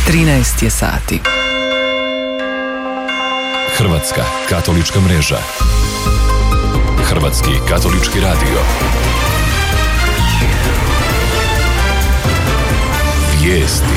13 je sati. Hrvatska katolička mreža. Hrvatski katolički radio. Vijesti.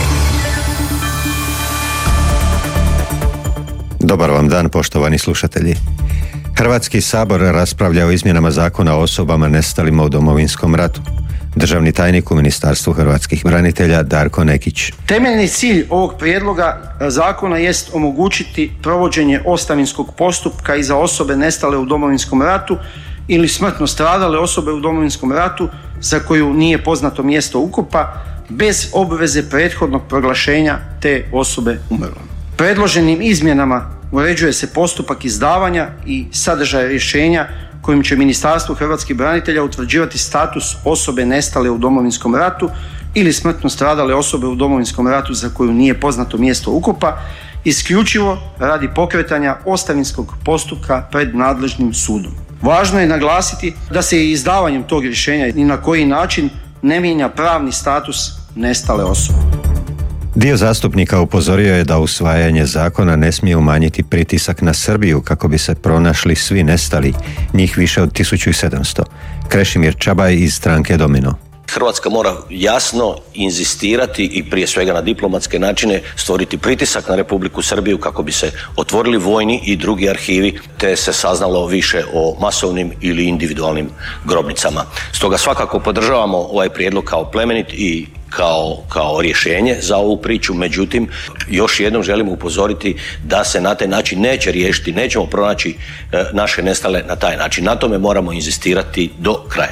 Dobar vam dan, poštovani slušatelji. Hrvatski sabor raspravlja o izmjenama zakona o osobama nestalima u Domovinskom ratu. Državni tajnik u Ministarstvu hrvatskih branitelja Darko Nekić. Temeljni cilj ovog prijedloga zakona jest omogućiti provođenje ostavinskog postupka i za osobe nestale u Domovinskom ratu ili smrtno stradale osobe u Domovinskom ratu za koju nije poznato mjesto ukopa, bez obveze prethodnog proglašenja te osobe umrlom. Predloženim izmjenama uređuje se postupak izdavanja i sadržaj rješenja kojim će Ministarstvo hrvatskih branitelja utvrđivati status osobe nestale u Domovinskom ratu ili smrtno stradale osobe u Domovinskom ratu za koju nije poznato mjesto ukopa, isključivo radi pokretanja ostavinskog postupka pred nadležnim sudom. Važno je naglasiti da se i izdavanjem tog rješenja ni na koji način ne mijenja pravni status nestale osobe. Dio zastupnika upozorio je da usvajanje zakona ne smije umanjiti pritisak na Srbiju kako bi se pronašli svi nestali, njih više od 1700. Krešimir Čabaj iz stranke Domino. Hrvatska mora jasno inzistirati i prije svega na diplomatske načine stvoriti pritisak na Republiku Srbiju kako bi se otvorili vojni i drugi arhivi te se saznalo više o masovnim ili individualnim grobnicama. Stoga svakako podržavamo ovaj prijedlog kao plemenit i kao rješenje za ovu priču, međutim još jednom želimo upozoriti da se na taj način neće riješiti, nećemo pronaći naše nestale na taj način. Na tome moramo inzistirati do kraja.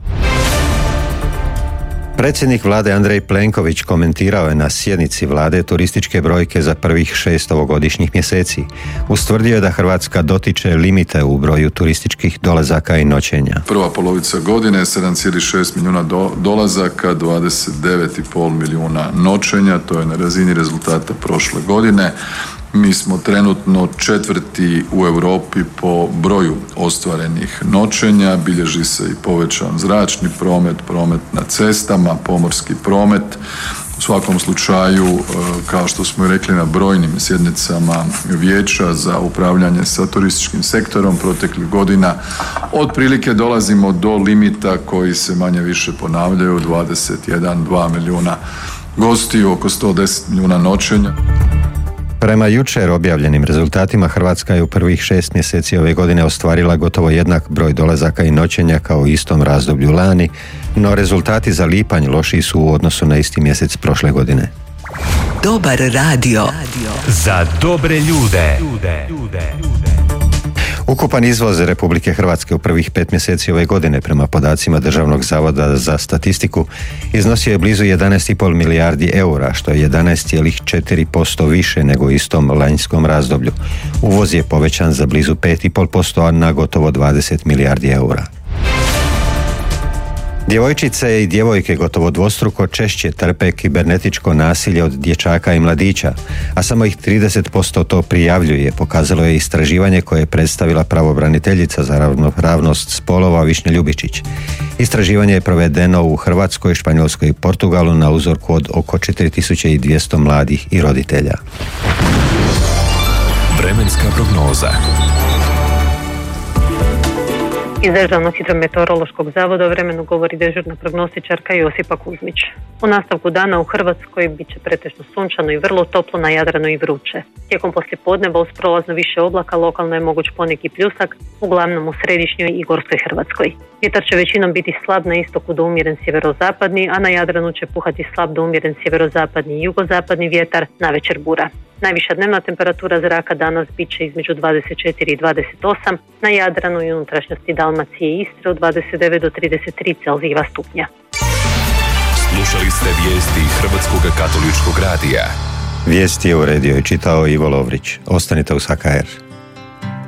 Predsjednik vlade Andrej Plenković komentirao je na sjednici vlade turističke brojke za prvih 6 ovogodišnjih mjeseci. Ustvrdio je da Hrvatska dotiče limite u broju turističkih dolazaka i noćenja. Prva polovica godine 7,6 milijuna dolazaka, 29,5 milijuna noćenja, to je na razini rezultata prošle godine. Mi smo trenutno 4. u Europi po broju ostvarenih noćenja, bilježi se i povećan zračni promet, promet na cestama, pomorski promet. U svakom slučaju, kao što smo i rekli na brojnim sjednicama Vijeća za upravljanje sa turističkim sektorom proteklih godina, otprilike dolazimo do limita koji se manje više ponavljaju, 21-2 milijuna gostiju, oko 110 milijuna noćenja. Prema jučer objavljenim rezultatima, Hrvatska je u prvih 6 mjeseci ove godine ostvarila gotovo jednak broj dolazaka i noćenja kao u istom razdoblju lani, no rezultati za lipanj lošiji su u odnosu na isti mjesec prošle godine. Dobar radio. Za dobre ljude. Ukupan izvoz Republike Hrvatske u prvih 5 mjeseci ove godine prema podacima Državnog zavoda za statistiku iznosio je blizu 11,5 milijardi eura, što je 11,4% više nego u istom lanjskom razdoblju. Uvoz je povećan za blizu 5,5%, a na gotovo 20 milijardi eura. Djevojčice i djevojke gotovo dvostruko češće trpe kibernetičko nasilje od dječaka i mladića, a samo ih 30% to prijavljuje, pokazalo je istraživanje koje je predstavila pravobraniteljica za ravnopravnost spolova Višnja Ljubičić. Istraživanje je provedeno u Hrvatskoj, Španjolskoj i Portugalu na uzorku od oko 4200 mladih i roditelja. Vremenska prognoza. Iz Državnog hidrometeorološkog zavoda o vremenu govori dežurna prognostičarka Josipa Kuzmić. U nastavku dana u Hrvatskoj bit će pretežno sunčano i vrlo toplo, na Jadranu i vruće. Tijekom poslijepodneva uz prolazno više oblaka lokalno je moguć poneki pljusak, uglavnom u središnjoj i gorskoj Hrvatskoj. Vjetar će većinom biti slab na istoku do umjeren sjeverozapadni, a na Jadranu će puhati slab do umjeren sjeverozapadni i jugozapadni vjetar, navečer bura. Najviša dnevna temperatura zraka danas bit će između 24 i 28, na Jadranu i unutrašnjosti Dalmacije i Istre od 29 do 33 Celzijeva stupnja. Slušali ste vijesti Hrvatskog katoličkog radija. Vijesti je uredio i čitao Ivo Lovrić. Ostanite uz HKR.